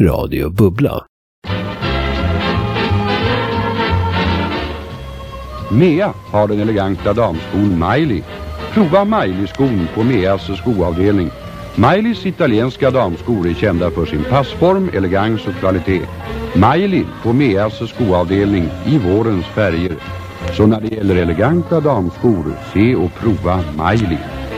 Radio Bubbla. Mea har den eleganta damskon Miley. Prova Miley-skon på Meas skoavdelning. Mileys italienska damskor är kända för sin passform, elegans och kvalitet. Miley på Meas skoavdelning i vårens färger. Så när det gäller eleganta damskor, se och prova Miley.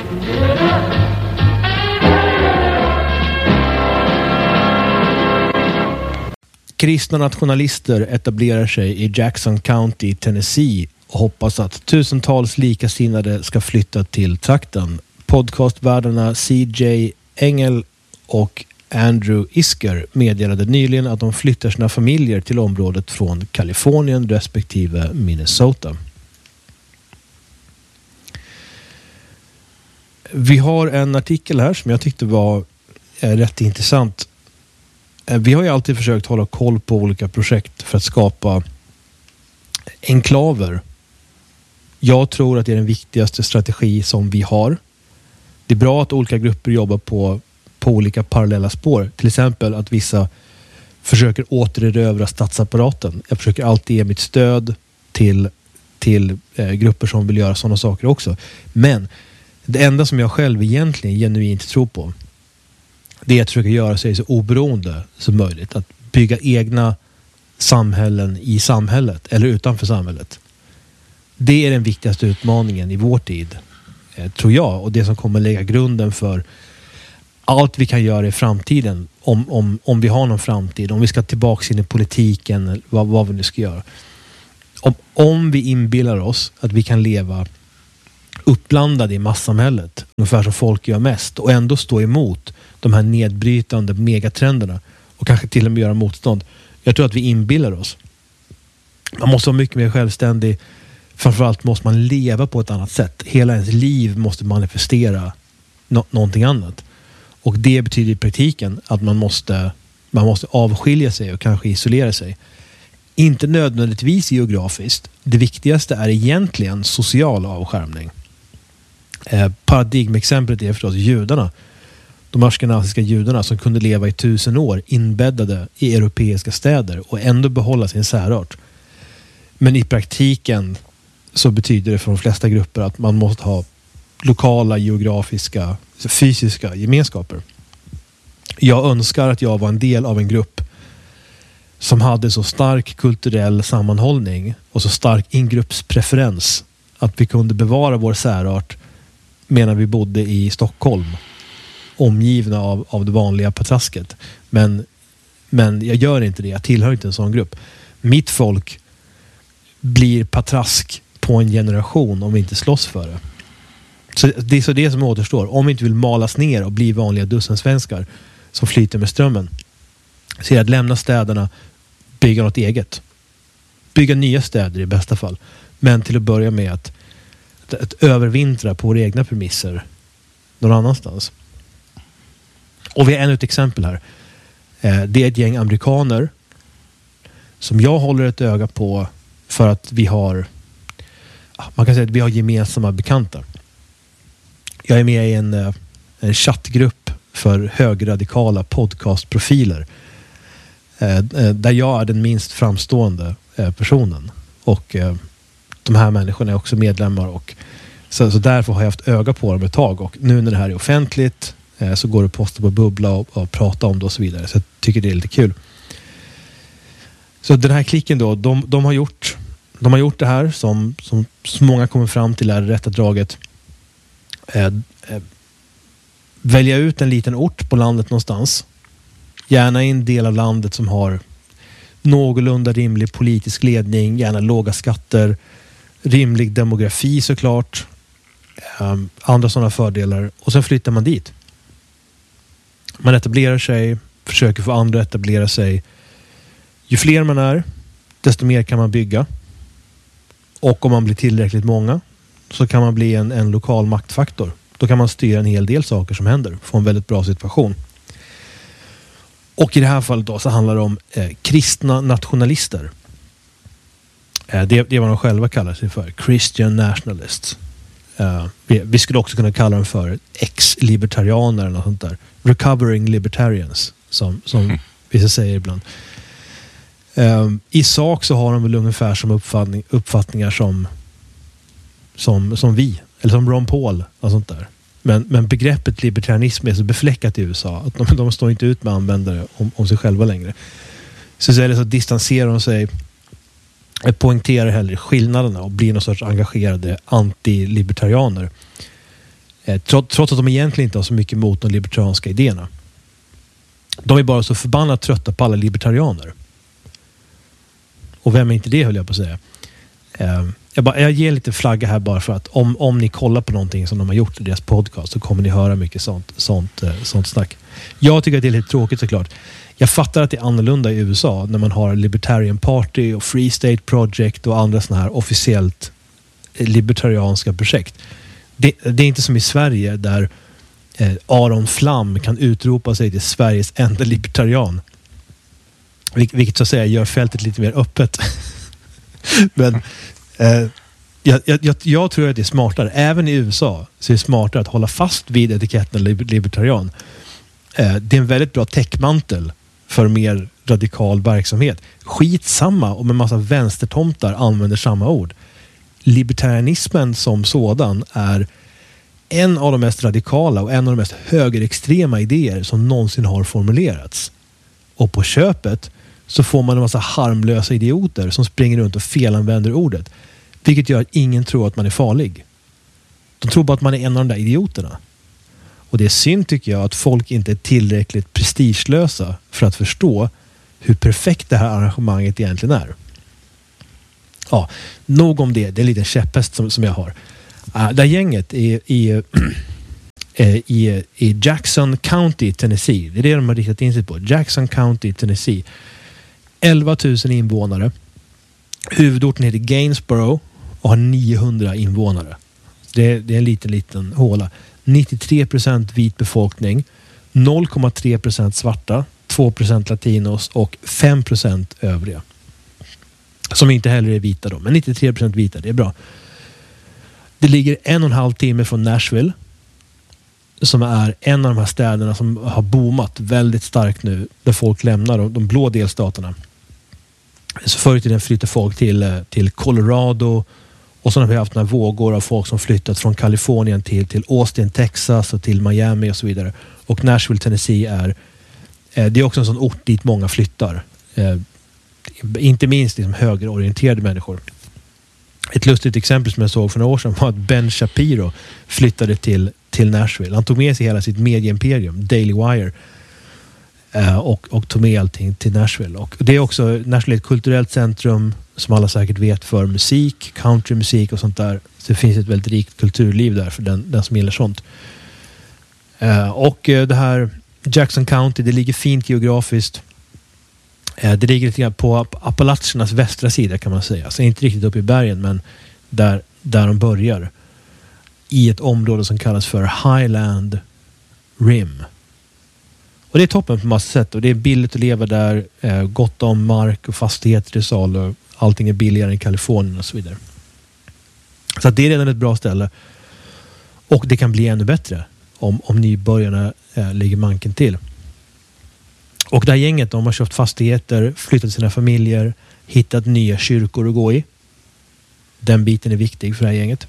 Kristna nationalister etablerar sig i Jackson County, Tennessee och hoppas att tusentals likasinnade ska flytta till trakten. Podcastvärdarna CJ Engel och Andrew Isker meddelade nyligen att de flyttar sina familjer till området från Kalifornien respektive Minnesota. Vi har en artikel här som jag tyckte var rätt intressant. Vi har ju alltid försökt hålla koll på olika projekt för att skapa enklaver. Jag tror att det är den viktigaste strategi som vi har. Det är bra att olika grupper jobbar på olika parallella spår. Till exempel att vissa försöker återerövra statsapparaten. Jag försöker alltid ge mitt stöd till grupper som vill göra sådana saker också. Men det enda som jag själv egentligen genuint tror på, det är att försöka göra sig så oberoende som möjligt. Att bygga egna samhällen i samhället eller utanför samhället. Det är den viktigaste utmaningen i vår tid, tror jag. Och det som kommer lägga grunden för allt vi kan göra i framtiden. Om vi har någon framtid. Om vi ska tillbaka in i politiken. Vad vi nu ska göra. Om vi inbillar oss att vi kan leva uppblandade i massamhället. Ungefär som folk gör mest. Och ändå stå emot de här nedbrytande megatrenderna. Och kanske till och med göra motstånd. Jag tror att vi inbillar oss. Man måste vara mycket mer självständig. Framförallt måste man leva på ett annat sätt. Hela ens liv måste manifestera någonting annat. Och det betyder i praktiken att man måste avskilja sig och kanske isolera sig. Inte nödvändigtvis geografiskt. Det viktigaste är egentligen social avskärmning. Paradigmexemplet är förstås judarna. De ashkenaziska judarna som kunde leva i 1000 år inbäddade i europeiska städer och ändå behålla sin särart. Men i praktiken så betyder det för de flesta grupper att man måste ha lokala, geografiska, fysiska gemenskaper. Jag önskar att jag var en del av en grupp som hade så stark kulturell sammanhållning och så stark ingruppspreferens att vi kunde bevara vår särart medan vi bodde i Stockholm, omgivna av det vanliga patrasket. Men jag gör inte det. Jag tillhör inte en sån grupp. Mitt folk blir patrask på en generation om vi inte slåss för det. Så det är så det som återstår. Om vi inte vill malas ner och bli vanliga dussensvenskar som flyter med strömmen, så är det att lämna städerna, bygga något eget. Bygga nya städer i bästa fall. Men till att börja med att övervintra på våra egna premisser någon annanstans. Och vi har ännu ett exempel här. Det är ett gäng amerikaner som jag håller ett öga på för att vi har, man kan säga att vi har gemensamma bekanta. Jag är med i en chattgrupp för högradikala podcastprofiler där jag är den minst framstående personen. Och de här människorna är också medlemmar. Och så därför har jag haft öga på dem ett tag. Och nu när det här är offentligt så går det att posta på Bubbla och prata om det och så vidare. Så jag tycker det är lite kul. Så den här klicken då, de har gjort det här som många kommer fram till är det rätta draget. Välja ut en liten ort på landet någonstans. Gärna i en del av landet som har någorlunda rimlig politisk ledning, gärna låga skatter, rimlig demografi såklart, andra sådana fördelar, och sen flyttar man dit. Man etablerar sig, försöker få andra att etablera sig. Ju fler man är, desto mer kan man bygga. Och om man blir tillräckligt många så kan man bli en lokal maktfaktor. Då kan man styra en hel del saker som händer. Få en väldigt bra situation. Och i det här fallet då så handlar det om kristna nationalister. Det är vad de själva kallar sig för. Christian nationalists. Vi skulle också kunna kalla dem för ex-libertarianer eller något sånt där. Recovering libertarians. Som vissa säger ibland. I sak så har de väl ungefär som uppfattningar som vi, eller som Ron Paul och sånt där. Men begreppet libertarianism är så befläckat i USA att de står inte ut med användare om sig själva längre. Så är det så distanserar de sig, poängterar hellre skillnaderna och blir någon sorts engagerade anti-libertarianer. Trots att de egentligen inte har så mycket emot de libertarianska idéerna. De är bara så förbannat trötta på alla libertarianer. Och vem är inte det, höll jag på att säga. Jag ger lite flagga här bara för att om ni kollar på någonting som de har gjort i deras podcast så kommer ni höra mycket sånt snack. Jag tycker att det är lite tråkigt såklart. Jag fattar att det är annorlunda i USA när man har Libertarian Party och Free State Project och andra såna här officiellt libertarianska projekt. Det är inte som i Sverige där Aron Flam kan utropa sig till Sveriges enda libertarian. Vilket så att säga gör fältet lite mer öppet. Men jag tror att det är smartare. Även i USA så är det smartare att hålla fast vid etiketten libertarian. Det är en väldigt bra täckmantel för mer radikal verksamhet. Skitsamma om en massa vänstertomtar använder samma ord. Libertarianismen som sådan är en av de mest radikala och en av de mest högerextrema idéer som någonsin har formulerats. Och på köpet så får man en massa harmlösa idioter som springer runt och felanvänder ordet. Vilket gör att ingen tror att man är farlig. De tror bara att man är en av de där idioterna. Och det är synd tycker jag att folk inte är tillräckligt prestigelösa för att förstå hur perfekt det här arrangemanget egentligen är. Ja, nog om det. Det är en liten käpphäst som jag har. Det här gänget i Jackson County, Tennessee. Det är det de har riktat in sig på. Jackson County, Tennessee. 11 000 invånare. Huvudorten heter Gainsboro och har 900 invånare. Det är en liten håla. 93% vit befolkning. 0,3% svarta. 2% latinos och 5% övriga. Som inte heller är vita då. Men 93% vita, det är bra. Det ligger 1,5 timme från Nashville. Som är en av de här städerna som har boomat väldigt starkt nu. Där folk lämnar de blå delstaterna. Så förr i tiden flyttar folk till Colorado. Och så har vi haft några vågor av folk som flyttat från Kalifornien till Austin, Texas och till Miami och så vidare. Och Nashville, Tennessee det är också en sån ort dit många flyttar. Inte minst liksom högerorienterade människor. Ett lustigt exempel som jag såg för några år sedan var att Ben Shapiro flyttade till Nashville. Han tog med sig hela sitt medieimperium, Daily Wire, och tog med allting till Nashville. Och det är också Nashville är ett kulturellt centrum som alla säkert vet för musik, countrymusik och sånt där. Så det finns ett väldigt rikt kulturliv där för den som gillar sånt. Och det här Jackson County, det ligger fint geografiskt. Det ligger lite grann på Appalachernas västra sida kan man säga. Så inte riktigt upp i bergen men där de börjar. I ett område som kallas för Highland Rim. Och det är toppen på massa sätt. Och det är billigt att leva där. Gott om mark och fastigheter i salu. Allting är billigare än Kalifornien och så vidare. Så det är redan ett bra ställe. Och det kan bli ännu bättre. Om nybörjarna ligger manken till. Och det här gänget, de har köpt fastigheter, flyttat sina familjer, hittat nya kyrkor att gå i. Den biten är viktig för det här gänget.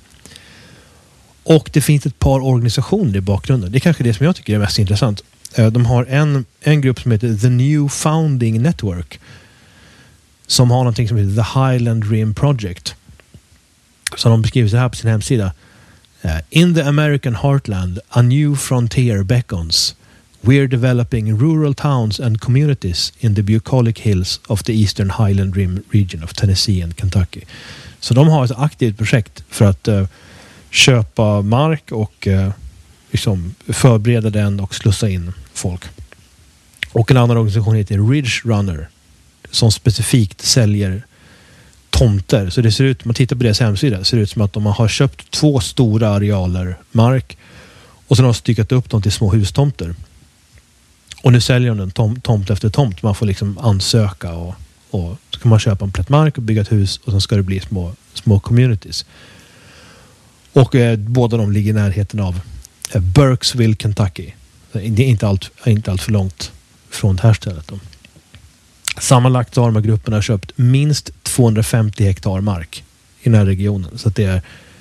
Och det finns ett par organisationer i bakgrunden. Det är kanske det som jag tycker är mest intressant. De har en grupp som heter The New Founding Network. Som har någonting som heter The Highland Rim Project. Så de beskriver så här på sin hemsida. In the American heartland, a new frontier beckons. We're developing rural towns and communities in the bucolic hills of the Eastern Highland Rim region of Tennessee and Kentucky. Så de har ett aktivt projekt för att köpa mark och liksom förbereda den och slussa in folk. Och en annan organisation heter Ridge Runner som specifikt säljer tomter. Så det ser ut, om man tittar på deras hemsida, det ser ut som att de har köpt 2 stora arealer mark och sen har de styckat upp dem till små hustomter. Och nu säljer de den tomt efter tomt. Man får liksom ansöka och så kan man köpa en plätt mark och bygga ett hus och sen ska det bli små communities. Och båda de ligger i närheten av Burkesville, Kentucky. Det är inte allt för långt från det här stället. Sammanlagt har de här grupperna köpt minst 250 hektar mark i den här regionen. Så att det är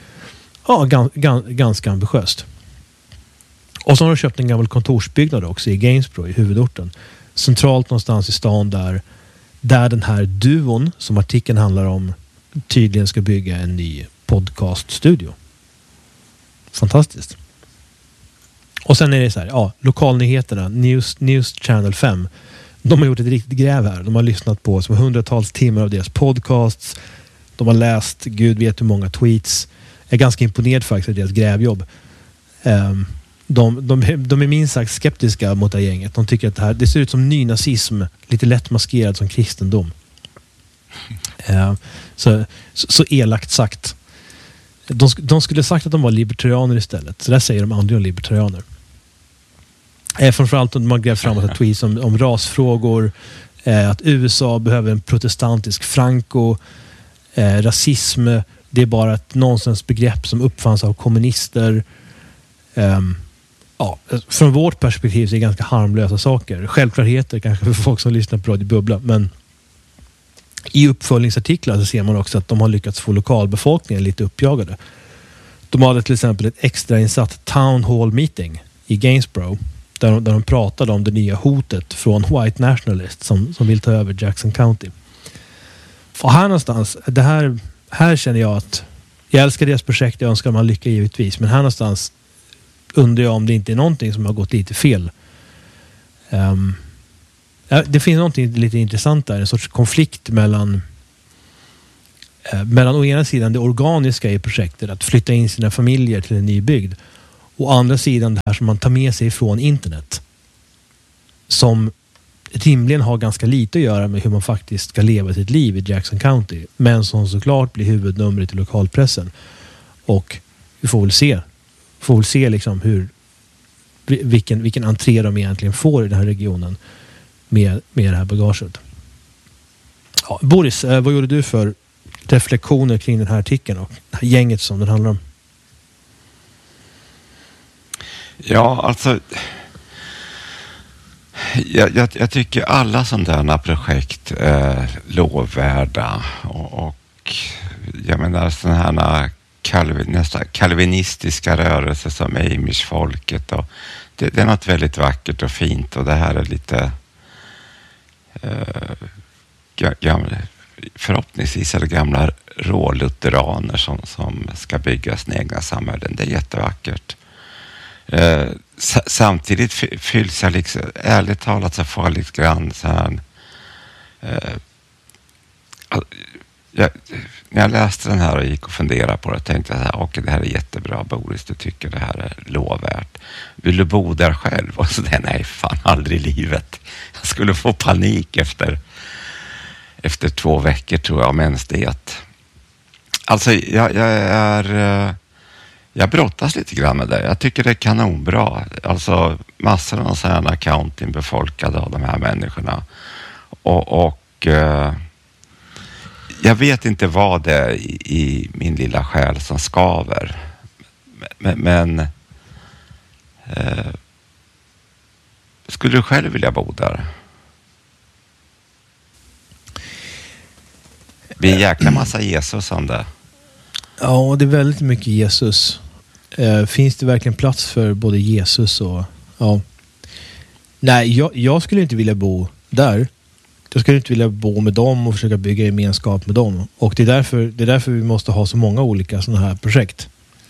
ganska ambitiöst. Och så har de köpt en gammal kontorsbyggnad också i Gainsborough, i huvudorten. Centralt någonstans i stan där den här duon som artikeln handlar om tydligen ska bygga en ny podcaststudio. Fantastiskt. Och sen är det så här, lokalnyheterna, News Channel 5. De har gjort ett riktigt gräv här. De har lyssnat på som hundratals timmar av deras podcasts. De har läst, Gud vet hur många tweets. Jag är ganska imponerad faktiskt av deras grävjobb. De är minst sagt skeptiska mot det här gänget. De tycker att det ser ut som nynazism, lite lätt maskerad som kristendom. Så elakt sagt. De skulle sagt att de var libertarianer istället. Så där säger de aldrig om libertarianer. Framförallt om man grävt framåt tweets om rasfrågor, att USA behöver en protestantisk Franco, rasism, det är bara ett nonsensbegrepp som uppfanns av kommunister. Från vårt perspektiv så är det ganska harmlösa saker. Självklarheter kanske för folk som lyssnar på Radio Bubbla, men i uppföljningsartiklar så ser man också att de har lyckats få lokalbefolkningen lite uppjagade. De hade till exempel ett extrainsatt town hall meeting i Gainsborough där de pratade om det nya hotet från white nationalists som vill ta över Jackson County. Och här någonstans, här känner jag att jag älskar deras projekt, jag önskar man lycka givetvis, men här någonstans undrar jag om det inte är någonting som har gått lite fel. Det finns någonting lite intressant där, en sorts konflikt mellan å ena sidan det organiska i projektet, att flytta in sina familjer till en ny bygd, och å andra sidan det här som man tar med sig från internet, som rimligen har ganska lite att göra med hur man faktiskt ska leva sitt liv i Jackson County, men som såklart blir huvudnumret i lokalpressen. Och vi får väl se liksom vilken entré de egentligen får i den här regionen med det här bagaget. Ja, Boris, vad gjorde du för reflektioner kring den här artikeln och det här gänget som den handlar om? Ja, alltså jag tycker alla sådana projekt är lovvärda och jag menar sådana här nästan kalvinistiska rörelser som Amish-folket, och det är något väldigt vackert och fint, och det här är lite förhoppningsvis är det gamla rålutheraner som ska bygga sina egna samhällen. Det är jättevackert. Samtidigt fylls jag liksom, ärligt talat så får jag lite grann så här, när jag läste den här och gick och funderade på det, tänkte jag så här, okej, det här är jättebra, Boris, du tycker det här är lovvärt. Vill du bo där själv? Och så nej, fan, aldrig i livet. Jag skulle få panik efter 2 veckor, tror jag, om ens det. Alltså, jag brottas lite grann med det. Jag tycker det är kanonbra. Alltså, massor av sådana accounting befolkade av de här människorna. Och jag vet inte vad det är i min lilla själ som skaver. Men skulle du själv vilja bo där? Det är en jäkla massa Jesus om det. Ja, det är väldigt mycket Jesus. Finns det verkligen plats för både Jesus och... Ja. Nej, jag skulle inte vilja bo där. Jag skulle inte vilja bo med dem och försöka bygga gemenskap med dem. Och det är därför vi måste ha så många olika sådana här projekt.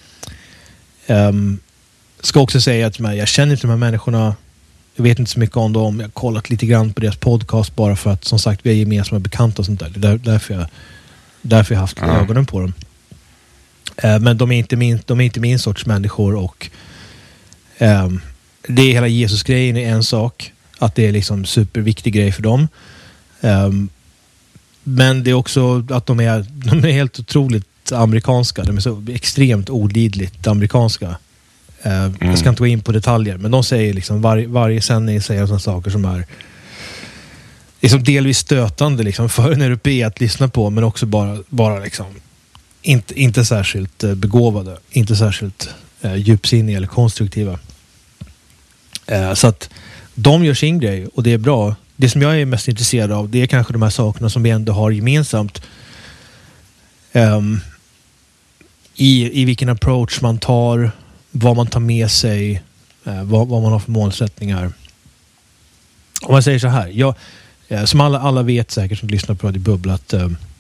Ska också säga att jag känner inte de här människorna. Jag vet inte så mycket om dem. Jag har kollat lite grann på deras podcast bara för att, som sagt, vi är gemensamma bekanta och sånt där. Det är därför jag haft ögonen på dem. Men de är inte min sorts människor, och det är hela Jesus-grejen är en sak. Att det är liksom superviktig grej för dem. Men det är också att de är helt otroligt amerikanska. De är så extremt olidligt amerikanska. Jag ska inte gå in på detaljer, men de säger liksom varje sändning säger sådana saker som är liksom delvis stötande liksom för en europé att lyssna på, men också bara liksom inte särskilt begåvade, inte särskilt djupsinniga eller konstruktiva. Så att de gör sin grej och det är bra. det som jag är mest intresserad av, det är kanske de här sakerna som vi ändå har gemensamt. I vilken approach man tar, vad man tar med sig, vad man har för målsättningar. Om man säger så här, som alla vet säkert som lyssnar på Radio Bubbla, att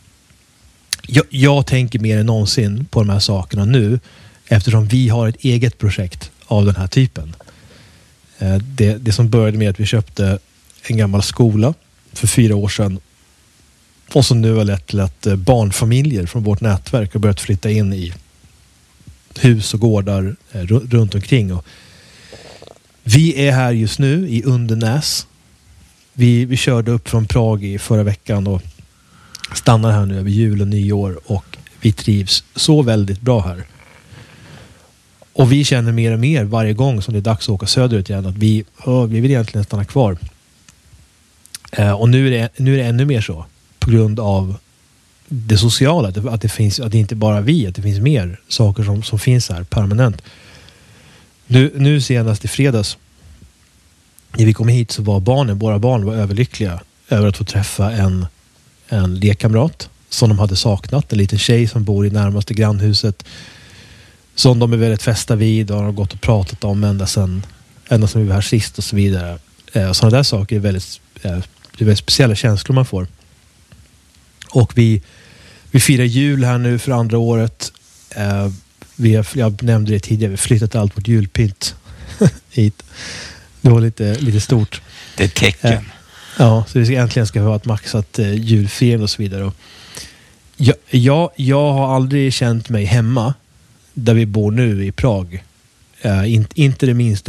jag tänker mer än någonsin på de här sakerna nu, eftersom vi har ett eget projekt av den här typen. Det som började med att vi köpte en gammal skola för 4 år sedan, och som nu har lett till att barnfamiljer från vårt nätverk har börjat flytta in i hus och gårdar runt omkring. Och vi är här just nu i Undernäs. Vi körde upp från Prag i förra veckan och stannar här nu över jul och nyår, och vi trivs så väldigt bra här. Och vi känner mer och mer varje gång som det är dags att åka söderut igen att vi vill egentligen stanna kvar. Och nu är det ännu mer så på grund av det sociala, att det inte bara vi, att det finns mer saker som finns här permanent. Nu senast i fredags när vi kom hit så var våra barn var överlyckliga över att få träffa en lekkamrat som de hade saknat, en liten tjej som bor i närmaste grannhuset som de är väldigt fästa vid och har gått och pratat om ända sedan vi var här sist och så vidare. Sådana där saker är väldigt speciella känslor man får. Och vi firar jul här nu för andra året. Jag nämnde det tidigare, vi har flyttat allt vårt julpynt hit. Det var lite stort. Det är ett tecken. Ja, så vi äntligen ska ha ett maxat julfirande och så vidare. Och jag har aldrig känt mig hemma där vi bor nu i Prag. Inte det minsta.